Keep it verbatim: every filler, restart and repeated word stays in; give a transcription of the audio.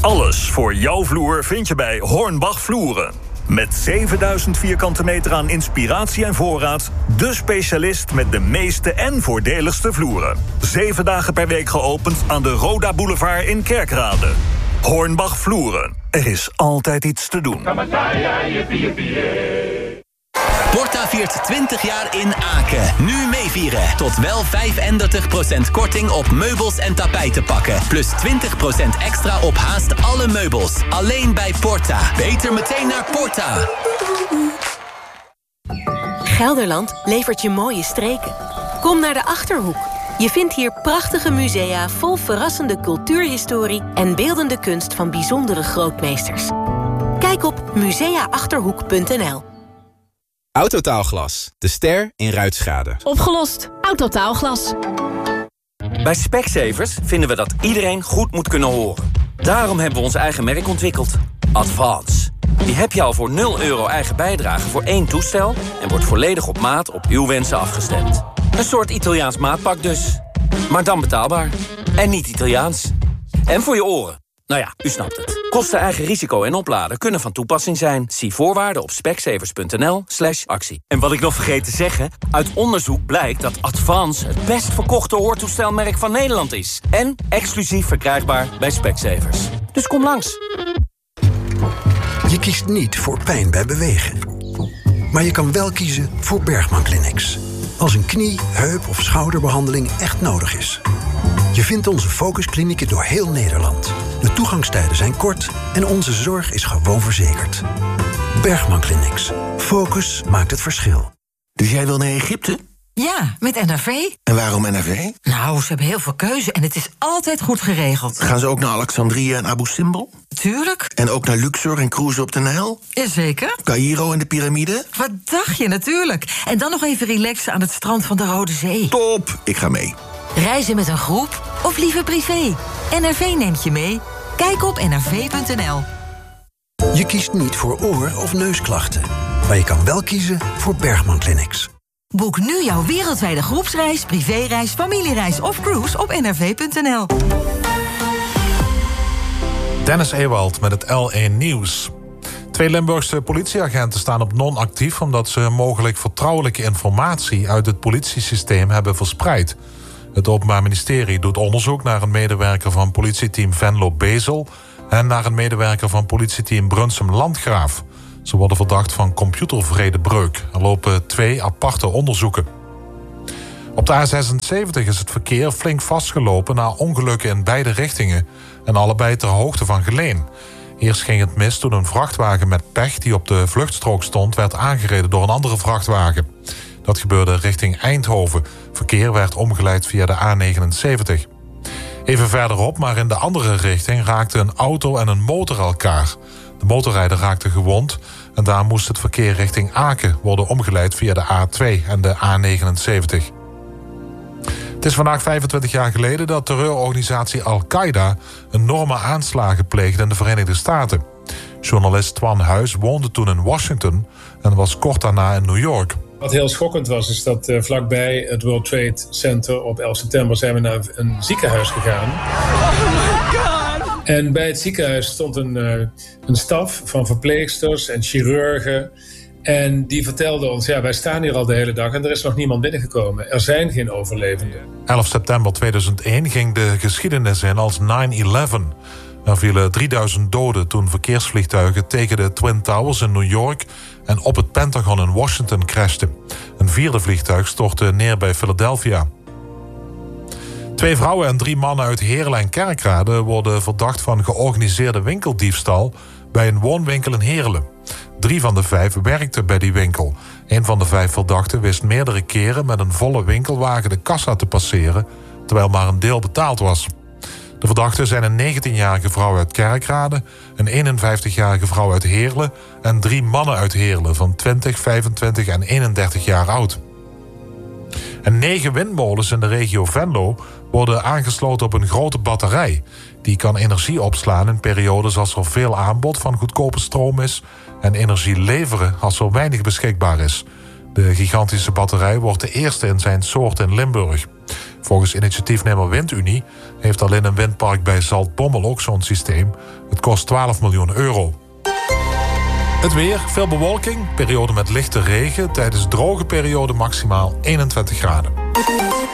Alles voor jouw vloer vind je bij Hornbach Vloeren. Met zevenduizend vierkante meter aan inspiratie en voorraad, de specialist met de meeste en voordeligste vloeren. Zeven dagen per week geopend aan de Roda Boulevard in Kerkrade. Hornbach Vloeren. Er is altijd iets te doen. Porta viert twintig jaar in Aken. Nu meevieren. Tot wel vijfendertig procent korting op meubels en tapijtenpakken. Plus twintig procent extra op haast alle meubels. Alleen bij Porta. Beter meteen naar Porta. Gelderland levert je mooie streken. Kom naar de Achterhoek. Je vindt hier prachtige musea vol verrassende cultuurhistorie en beeldende kunst van bijzondere grootmeesters. Kijk op musea achterhoek punt n l. Autotaalglas, de ster in ruitschade. Opgelost. Autotaalglas. Bij Specsavers vinden we dat iedereen goed moet kunnen horen. Daarom hebben we ons eigen merk ontwikkeld. Advance. Die heb je al voor nul euro eigen bijdrage voor één toestel en wordt volledig op maat op uw wensen afgestemd. Een soort Italiaans maatpak dus. Maar dan betaalbaar. En niet Italiaans. En voor je oren. Nou ja, u snapt het. Kosten, eigen risico en opladen kunnen van toepassing zijn. Zie voorwaarden op specsavers punt n l slash actie. En wat ik nog vergeet te zeggen, uit onderzoek blijkt dat Advance het best verkochte hoortoestelmerk van Nederland is. En exclusief verkrijgbaar bij Specsavers. Dus kom langs. Je kiest niet voor pijn bij bewegen. Maar je kan wel kiezen voor Bergman Clinics. Als een knie, heup of schouderbehandeling echt nodig is. Je vindt onze focusklinieken door heel Nederland. De toegangstijden zijn kort en onze zorg is gewoon verzekerd. Bergman Clinics. Focus maakt het verschil. Dus jij wil naar Egypte? Ja, met N R V. En waarom N R V? Nou, ze hebben heel veel keuze en het is altijd goed geregeld. Gaan ze ook naar Alexandrië en Abu Simbel? Tuurlijk. En ook naar Luxor en cruisen op de Nijl? Jazeker. Caïro en de piramide? Wat dacht je, natuurlijk. En dan nog even relaxen aan het strand van de Rode Zee. Top, ik ga mee. Reizen met een groep of liever privé? N R V neemt je mee. Kijk op n r v punt n l. Je kiest niet voor oor- of neusklachten. Maar je kan wel kiezen voor Bergman Clinics. Boek nu jouw wereldwijde groepsreis, privéreis, familiereis of cruise op n r v punt n l. Dennis Ewald met het L één Nieuws. Twee Limburgse politieagenten staan op non-actief omdat ze mogelijk vertrouwelijke informatie uit het politiesysteem hebben verspreid. Het Openbaar Ministerie doet onderzoek naar een medewerker van politieteam Venlo-Bezel en naar een medewerker van politieteam Brunsum-Landgraaf. Ze worden verdacht van computervredebreuk. Er lopen twee aparte onderzoeken. Op de A zesenzeventig is het verkeer flink vastgelopen na ongelukken in beide richtingen en allebei ter hoogte van Geleen. Eerst ging het mis toen een vrachtwagen met pech die op de vluchtstrook stond werd aangereden door een andere vrachtwagen. Dat gebeurde richting Eindhoven. Verkeer werd omgeleid via de A negenenzeventig. Even verderop, maar in de andere richting, raakten een auto en een motor elkaar. De motorrijder raakte gewond en daar moest het verkeer richting Aken worden omgeleid via de A twee en de A negenenzeventig. Het is vandaag vijfentwintig jaar geleden dat terreurorganisatie Al-Qaeda enorme aanslagen pleegde in de Verenigde Staten. Journalist Twan Huis woonde toen in Washington en was kort daarna in New York. Wat heel schokkend was, is dat uh, vlakbij het World Trade Center op elf september zijn we naar een ziekenhuis gegaan. En bij het ziekenhuis stond een, uh, een staf van verpleegsters en chirurgen. En die vertelden ons, ja, wij staan hier al de hele dag en er is nog niemand binnengekomen. Er zijn geen overlevenden. elf september tweeduizend één ging de geschiedenis in als nine eleven. Er vielen drieduizend doden toen verkeersvliegtuigen tegen de Twin Towers in New York en op het Pentagon in Washington crashten. Een vierde vliegtuig stortte neer bij Philadelphia. Twee vrouwen en drie mannen uit Heerlen en Kerkrade worden verdacht van georganiseerde winkeldiefstal bij een woonwinkel in Heerlen. Drie van de vijf werkten bij die winkel. Een van de vijf verdachten wist meerdere keren met een volle winkelwagen de kassa te passeren, terwijl maar een deel betaald was. De verdachten zijn een negentienjarige vrouw uit Kerkrade, een eenenvijftigjarige vrouw uit Heerlen en drie mannen uit Heerlen van twintig, vijfentwintig en eenendertig jaar oud. En negen windmolens in de regio Venlo worden aangesloten op een grote batterij. Die kan energie opslaan in periodes als er veel aanbod van goedkope stroom is en energie leveren als er weinig beschikbaar is. De gigantische batterij wordt de eerste in zijn soort in Limburg. Volgens initiatiefnemer Windunie heeft alleen een windpark bij Zaltbommel ook zo'n systeem. Het kost twaalf miljoen euro. Het weer, veel bewolking, periode met lichte regen. Tijdens droge periode maximaal eenentwintig graden.